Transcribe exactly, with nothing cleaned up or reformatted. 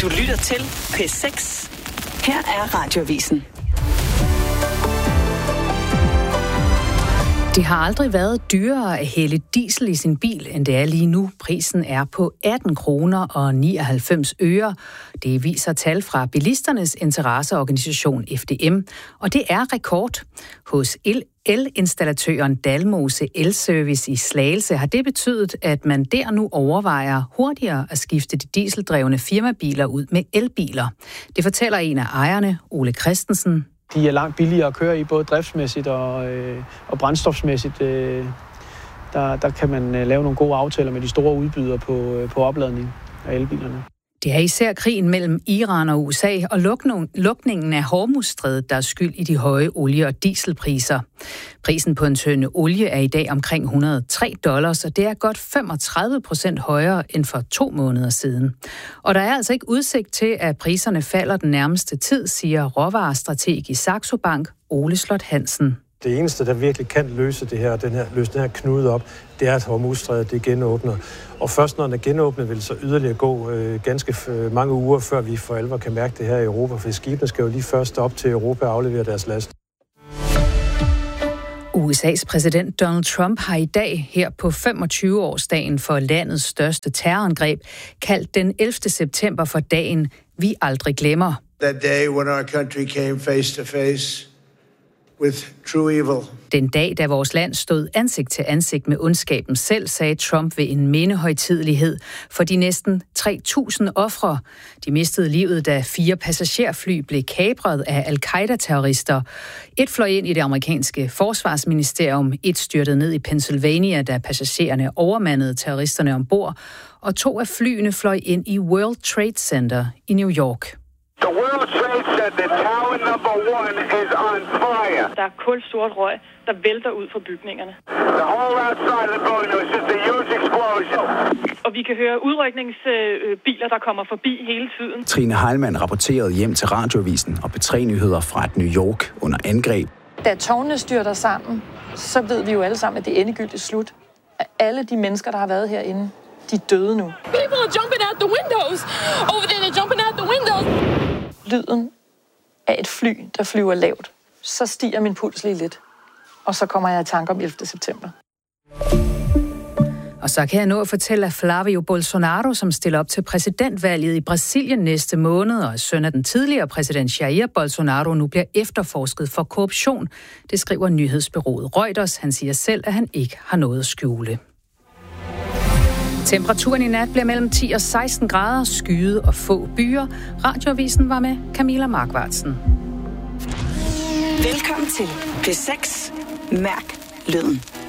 Du lytter til P seks. Her er Radioavisen. Det har aldrig været dyrere at hælde diesel i sin bil, end det er lige nu. Prisen er på atten kroner og nioghalvfems øre. Det viser tal fra bilisternes interesseorganisation F D M, og det er rekord. Hos el- elinstallatøren Dalmose Elservice i Slagelse har det betydet, at man der nu overvejer hurtigere at skifte de dieseldrevne firmabiler ud med elbiler. Det fortæller en af ejerne, Ole Christensen. De er langt billigere at køre i, både driftsmæssigt og, øh, og brændstofsmæssigt. Øh, der, der kan man øh, lave nogle gode aftaler med de store udbydere på, øh, på opladning af elbilerne. Det er især krigen mellem Iran og U S A og lukningen af Hormuzstrædet, der er skyld i de høje olie- og dieselpriser. Prisen på en tønde olie er i dag omkring et hundrede og tre dollars, og det er godt femogtredive procent højere end for to måneder siden. Og der er altså ikke udsigt til, at priserne falder den nærmeste tid, siger råvarestrateg i Saxo Bank, Ole Slot Hansen. Det eneste, der virkelig kan løse det her, den her, løse den her knude op, det er, at Hormuzstrædet det genåbner. Og først når den er genåbnet, vil så yderligere gå øh, ganske øh, mange uger, før vi for alvor kan mærke det her i Europa, for skibene skal jo lige først op til Europa og aflevere deres last. U S A's præsident Donald Trump har i dag her på femogtyve-årsdagen for landets største terrorangreb kaldt den ellevte september for dagen, vi aldrig glemmer. That day when our country came face to face with true evil. Den dag, da vores land stod ansigt til ansigt med ondskaben selv, sagde Trump ved en mindehøjtidelighed for de næsten tre tusind ofre. De mistede livet, da fire passagerfly blev kapret af al-Qaida-terrorister. Et fløj ind i det amerikanske forsvarsministerium, et styrtede ned i Pennsylvania, da passagererne overmandede terroristerne ombord, og to af flyene fløj ind i World Trade Center i New York. The World Trade Center, tower number one is on fire. Der er kulsort røg, der vælter ud fra bygningerne. The whole outside of the building was just a huge explosion. Og vi kan høre udrykningsbiler, der kommer forbi hele tiden. Trine Heilmann rapporterede hjem til Radioavisen og P tre Nyheder fra et New York under angreb. Da tårnene styrter sammen, så ved vi jo alle sammen, at det er endegyldigt slut. At alle de mennesker, der har været herinde, de er døde nu. People are jumping out the windows. Over there, they're jumping out the windows. Lyden af et fly, der flyver lavt, så stiger min puls lige lidt. Og så kommer jeg i tanke om ellevte september. Og så kan jeg nå at fortælle, at Flavio Bolsonaro, som stiller op til præsidentvalget i Brasilien næste måned, og er søn af den tidligere præsident Jair Bolsonaro, nu bliver efterforsket for korruption. Det skriver nyhedsbureauet Reuters. Han siger selv, at han ikke har noget at skjule. Temperaturen i nat bliver mellem ti og seksten grader, skyet og få byer. Radioavisen var med Camilla Markvartsen. Velkommen til P seks. Mærk lyden.